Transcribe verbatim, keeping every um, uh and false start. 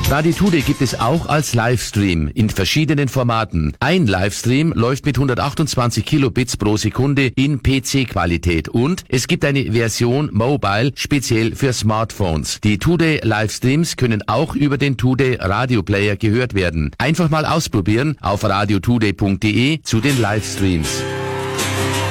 Radio Today gibt es auch als Livestream in verschiedenen Formaten. Ein Livestream läuft mit hundertachtundzwanzig Kilobits pro Sekunde in P C-Qualität und es gibt eine Version Mobile speziell für Smartphones. Die Today Livestreams können auch über den Today Radio Player gehört werden. Einfach mal ausprobieren auf radiotoday punkt de zu den Livestreams.